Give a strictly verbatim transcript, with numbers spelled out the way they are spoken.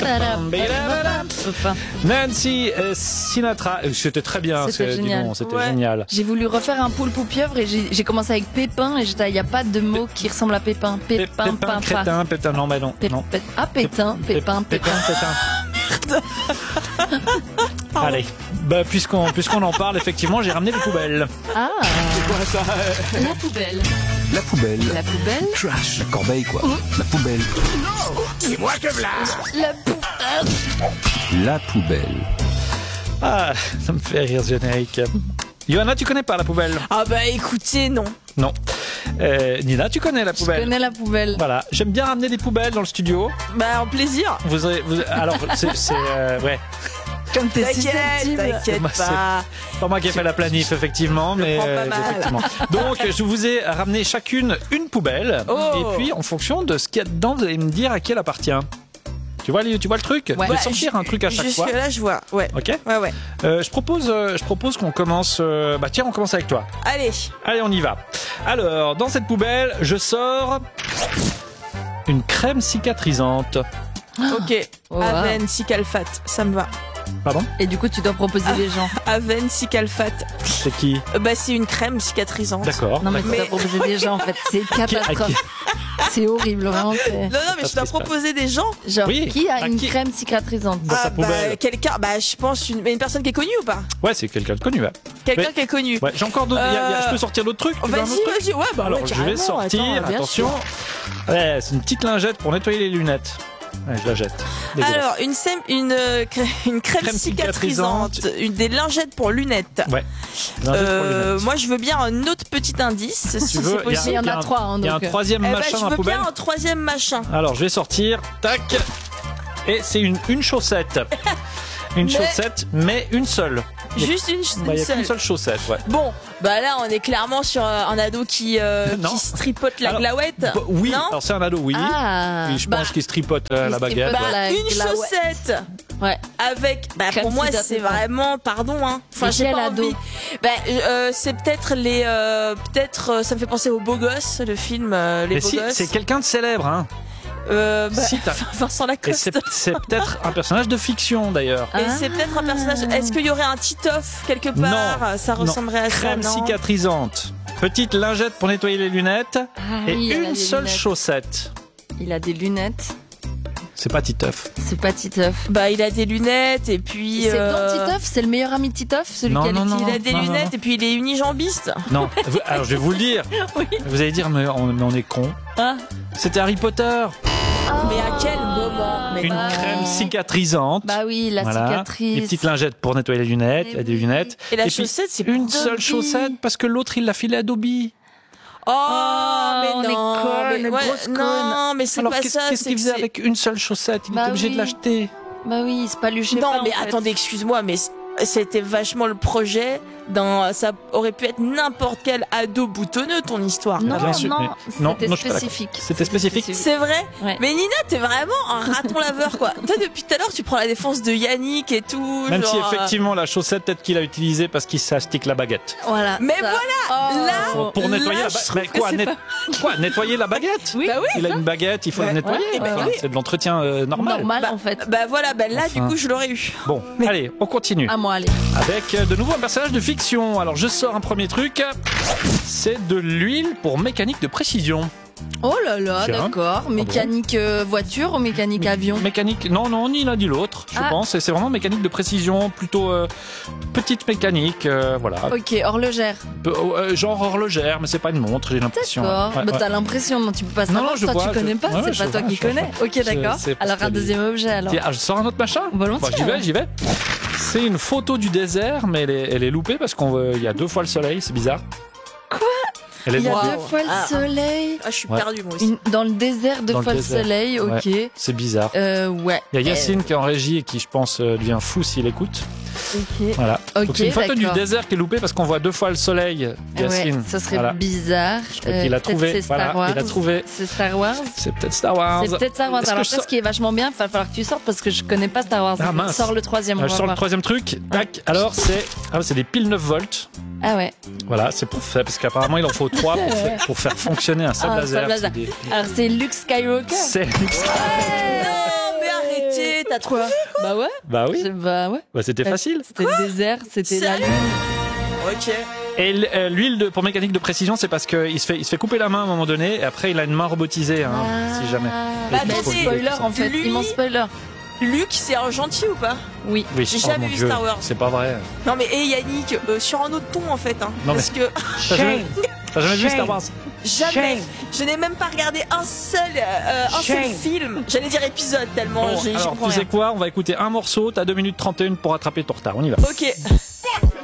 Nancy Sinatra, c'était très bien, c'était génial. Bon, c'était ouais. génial. J'ai voulu refaire un poulpe ou pieuvre et j'ai, j'ai commencé avec Pépin et j'étais, il n'y a pas de mot qui ressemble à Pépin. Pépin, Pépin, Pépin, Crétin, Pétain, non, mais non. Pép- non. Pép- ah, Pétain, Pépin, Pépin. Pétain. Allez, bah, puisqu'on, puisqu'on en parle, effectivement, j'ai ramené les poubelles. Ah, c'est quoi ça? La poubelle. La poubelle. La poubelle. Trash. La corbeille, quoi. Mmh. La poubelle. Non, c'est moi que v'là. La poubelle. La poubelle. Ah, ça me fait rire ce générique. Johanna, tu connais pas la poubelle? Ah bah écoutez, non. Non. Euh, Nina, tu connais la poubelle? Je connais la poubelle. Voilà, j'aime bien ramener des poubelles dans le studio. Bah en plaisir. Vous avez, vous, alors, c'est, c'est euh, ouais. Comme t'es T'inquiète, susceptible. t'inquiète Bah, pas. C'est pas moi qui ai fait la planif, effectivement, mais prends pas euh, mal. effectivement. Donc, je vous ai ramené chacune une poubelle, Oh. et puis en fonction de ce qu'il y a dedans, vous allez me dire à qui elle appartient. Tu vois, tu vois le truc? Ouais. Je vais sortir un truc à chaque fois. Jusque là, je vois. Ouais. Ok. Ouais, ouais. Euh, je propose, euh, je propose qu'on commence. Euh, bah tiens, on commence avec toi. Allez. Allez, on y va. Alors, dans cette poubelle, je sors une crème cicatrisante. Ok. Wow. Aven, Cicalfate, ça me va. Pardon? Et du coup, tu dois proposer des gens. Aven, Cicalfate. C'est qui? Euh, bah c'est une crème cicatrisante. D'accord. Non, mais tu Mais- dois proposer des gens, en fait. C'est une Qui- à qui- catastrophe. C'est horrible, vraiment. c'est- Non, non, mais je dois Qu'est-ce qui se proposer des gens. Genre, Oui, qui a à une qui crème cicatrisante? Dans sa bah, poubelle. quelqu'un, bah je pense une, mais une personne qui est connue ou pas? Ouais, c'est quelqu'un de connu. Ouais. Quelqu'un Mais- qui est connu. Ouais, j'ai encore d'autres. il y a- il y a- Euh, je peux sortir d'autres trucs? Tu veux un Vas-y, autre truc? vas-y, ouais, bah Alors, ouais, je vais carrément, sortir. attends, bien Attention. sûr. Ouais, c'est une petite lingette pour nettoyer les lunettes. Ouais, je la jette. Dégueulasse. Alors, une, sem- une, euh, crème, une crème, Crème cicatrisante, cicatrisante. une, des lingettes pour lunettes. Ouais. Lingette pour Euh, lunettes. moi, je veux bien un autre petit indice, si Tu c'est veux, il y a- possible. Il y en a un- trois, hein, Il y a un donc, euh. troisième Eh ben, machin je dans la veux poubelle. bien un troisième machin. Alors, je vais sortir. Tac. Et c'est une, une chaussette. Une Mais- chaussette, mais une seule. Il y a- Juste une, ch- bah, il une y a seule. qu'une seule chaussette, ouais. Bon, bah là, on est clairement sur euh, un ado qui, euh, Non. qui se tripote la Alors, glauette. Bah, oui, Non alors c'est un ado, oui. Ah, Et je bah, pense qu'il se tripote euh, il la se baguette. tripote ouais. la- une glauette. chaussette ouais. avec, bah, Crème pour moi, c'est cicatrisante. vraiment, pardon, hein. Enfin, Mais j'ai quel pas ado envie. Bah, euh, c'est peut-être les, euh, peut-être, euh, ça me fait penser aux Beaux Gosses, le film, euh, les Mais Beaux si, Gosses. c'est quelqu'un de célèbre, hein. Euh, bah, Si, t'as- Vincent Et Lacoste. c'est, c'est peut-être un personnage de fiction, d'ailleurs. Et Ah. c'est peut-être un personnage. Est-ce qu'il y aurait un Titoff quelque part? Non, Ça non. ressemblerait à ça, Crème non? cicatrisante. Petite lingette pour nettoyer les lunettes. Ah, et oui, elle a une des seule lunettes. chaussette. Il a des lunettes. C'est pas Titeuf. C'est pas Titeuf. Bah, il a des lunettes et puis. C'est euh, dans Titeuf, c'est le meilleur ami de Titeuf, celui Non, qui a non, les non, petits- Il a des non, non, lunettes non. et puis il est unijambiste. Non. Vous- Alors, je vais vous le dire. Oui. Vous allez dire, mais on, mais on est con. Hein? C'était Harry Potter. Mais à quel moment? Mais Une bah, crème cicatrisante. Bah oui, la Voilà. cicatrice. Les petites lingettes pour nettoyer les lunettes. Mais Il y a des oui. lunettes. Et la puis, chaussette, c'est une pour seule Dobby. chaussette parce que l'autre, il l'a filé à Dobby. Oh, Oh, mais on est non, conne, mais ouais, grosse conne. non, mais c'est Alors, pas qu'est-ce, ça. qu'est-ce c'est qu'il que faisait c'est- avec une seule chaussette? Il Bah était obligé oui. de l'acheter. Bah oui, c'est pas lui, je sais Non, pas, mais en fait. attendez, excuse-moi, mais c- c'était vachement le projet. Dans, ça aurait pu être n'importe quel ado boutonneux, ton histoire. Non, Ah, bien sûr, non, mais- non, c'était non, je suis pas d'accord. spécifique. C'était spécifique. C'est vrai? Ouais. Mais Nina, t'es vraiment un raton laveur, quoi. Toi, depuis tout à l'heure, tu prends la défense de Yannick et tout. Même si genre, euh, effectivement la chaussette peut-être qu'il a utilisée parce qu'il s'astique la baguette. Voilà. Mais ça. voilà, Oh. là, Pour, pour là, nettoyer la je baguette. trouve Mais que quoi, c'est net- pas- quoi Nettoyer la baguette? Oui, Bah oui, Il a une baguette, il faut la Ouais. nettoyer. Ouais, Enfin, ouais, ouais. C'est de l'entretien euh, normal. Normal, Bah, en fait. Bah voilà, bah là, Enfin. du coup, je l'aurais eu. Bon, allez, on continue. À moi, allez. Avec euh, de nouveau un personnage de fiction. Alors je sors un premier truc. C'est de l'huile pour mécanique de précision. Oh là là, Tiens. d'accord. Mécanique euh, voiture ou mécanique avion? Mécanique, non, non, ni l'un ni l'autre, je Ah. pense. Et c'est vraiment mécanique de précision, plutôt euh, petite mécanique, euh, voilà. Ok, horlogère. Peu- euh, genre horlogère, mais c'est pas une montre, j'ai l'impression. D'accord. Ouais, bah, ouais. t'as l'impression, non, tu peux pas Non, savoir. non, je toi, vois, tu connais je- pas, ouais, c'est ouais, pas je toi vois, qui je connais. vois. Ok, Je d'accord. sais parce Alors, un que les- deuxième objet, alors. Tiens, ah, je sors un autre machin. Volontiers. Bon, j'y vais, j'y vais. C'est une photo du désert, mais elle est, elle est loupée parce qu'il y a deux fois le soleil, c'est bizarre. Quoi Elle est Il y a loupée. deux fois le Ah. soleil. Ah, je suis Ouais. perdue, moi aussi. Une- dans le désert, deux Dans le fois le désert. soleil, ok. Ouais. C'est bizarre. Euh, ouais. Il y a Yacine qui est en régie et qui, je pense, euh, devient fou s'il écoute. Ok. Voilà. Ok, Donc c'est une photo du d'accord. désert qui est loupée parce qu'on voit deux fois le soleil. Yacine. Ouais, ça serait Voilà. bizarre. Je crois qu'il a peut-être trouvé. c'est Star Voilà, Wars. il a trouvé. C'est Star Wars. C'est peut-être Star Wars. C'est peut-être Star Wars. Est-ce que Alors je après, sors- ce qui est vachement bien, il va falloir que tu sortes parce que je connais pas Star Wars. Ah, Donc, mince. Sors le troisième. Ah, on je va sors le voir. troisième truc. Tac. Alors c'est ah, c'est des piles neuf volts. Ah ouais. Voilà, c'est pour faire parce qu'apparemment il en faut trois pour, faire, pour faire fonctionner un sable Ah, laser. sable laser. C'est des- Alors c'est Luke Skywalker. C'est Non, mais arrêtez, T'as trouvé? Bah ouais. Bah oui. Je- Bah ouais. Bah, c'était facile. C'était le désert, c'était la Sérieux lune. Ok. Et l- euh, l'huile de, pour mécanique de précision, c'est parce qu'il se fait, il se fait couper la main à un moment donné, et après il a une main robotisée, hein, si jamais. Bah, Et il mais faut c'est- le- Spoiler en fait, Lui- immense spoiler. Luke, c'est un gentil ou pas? Oui. Oui. J'ai Oh, jamais mon vu Dieu, Star Wars. C'est pas vrai. Non mais hé Yannick, euh, sur un autre ton en fait, hein, Non, parce que T'as jamais, t'as jamais vu Star Wars? jamais, je n'ai même pas regardé un seul, euh, un seul film. J'allais dire épisode tellement Bon, j'ai- j'y alors, comprends tu sais rien. quoi? On va écouter un morceau, t'as deux minutes trente et un pour rattraper ton retard. On y va. Ok.